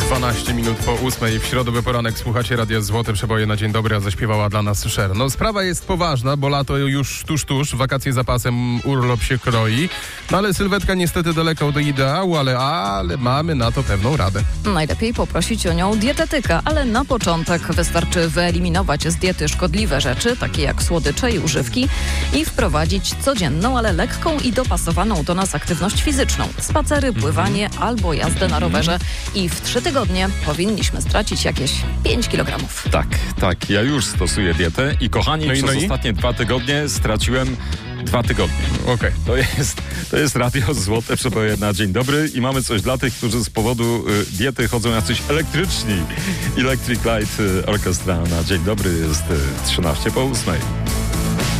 12 minut po 8 w środowy poranek słuchacie Radia Złote Przeboje na dzień dobry, a zaśpiewała dla nas Cher. No sprawa jest poważna, bo lato już tuż, wakacje za pasem, urlop się kroi. No ale sylwetka niestety daleko do ideału, ale mamy na to pewną radę. Najlepiej poprosić o nią dietetyka, ale na początek wystarczy wyeliminować z diety szkodliwe rzeczy, takie jak słodycze i używki i wprowadzić codzienną, ale lekką i dopasowaną do nas aktywność fizyczną. Spacery, pływanie albo jazdę na rowerze i w 3 tygodnie powinniśmy stracić jakieś 5 kg. Tak, ja już stosuję dietę i kochani, przez ostatnie 2 tygodnie straciłem 2 tygodnie. Okej. To jest Radio Złote Przeboje na dzień dobry i mamy coś dla tych, którzy z powodu diety chodzą jacyś elektryczni. Electric Light Orchestra na dzień dobry jest 13 po 8.